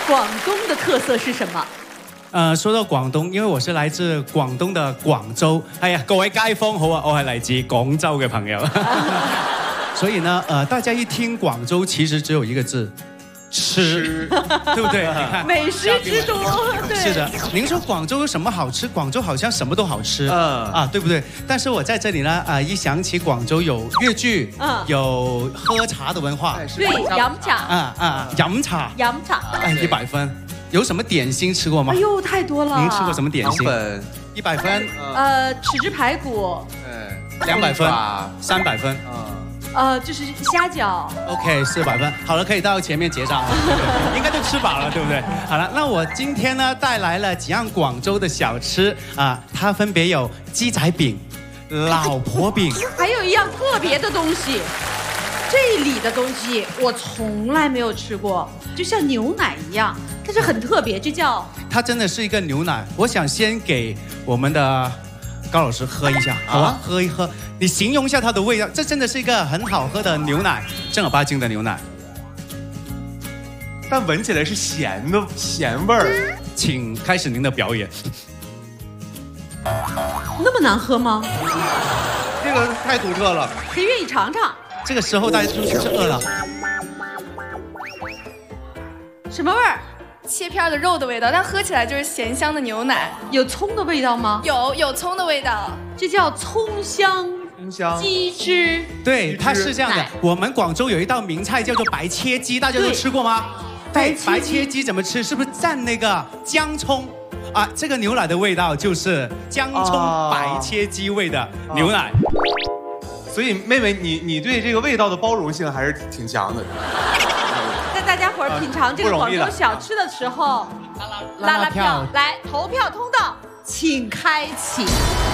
广东的特色是什么？ 說到廣東，因為我是來自廣東的廣州，哎呀，各位街坊好啊，我係來自廣州嘅朋友，所以呢，大家一聽廣州，其實只有一個字，吃，對不對？你看美食之都，對。 是的，您說廣州有什麼好吃？廣州好像什麼都好吃，對不對？但是我在這裡呢，一想起廣州有粵劇，有喝茶的文化， 對，飲茶，飲茶， 哎，100分。有什麼點心吃過嗎？ 哎呦，太多了！ 您吃過什麼點心？100分。 豉汁排骨。 200分。300分。 就是蝦餃。 OK， 400分。好了，可以到前面結賬了，應該都吃飽了，對不對？好了，那我今天呢帶來了幾樣廣州的小吃啊，它分別有雞仔餅、老婆餅， 還有一樣特別的東西。這裡的東西我從來沒有吃過，就像牛奶一樣，但是很特別，這叫…… 它真的是一個牛奶。我想先給我們的高老師喝一下，好吧？喝一喝，你形容一下它的味道。這真的是一個很好喝的牛奶，正兒八經的牛奶， 但聞起來是鹹的鹹味兒。 請開始您的表演。 那麼難喝嗎？ 這個太獨特了， 誰願意嘗嘗？ 這個時候大家是不是餓了？ 什麼味兒？ 切片的肉的味道，但喝起來就是鹹香的牛奶。 有蔥的味道嗎？ 有蔥的味道， 這叫蔥香雞汁。 對，它是這樣的。我們廣州有一道名菜叫做白切雞，大家都吃過嗎？對，白切雞怎麼吃？是不是蘸那個薑蔥？啊，這個牛奶的味道就是薑蔥白切雞味的牛奶。 所以妹妹，你對這個味道的包容性還是挺強的。 在大家伙兒品嘗這個廣州小吃的時候，拉拉票，來投票通道，請開啟。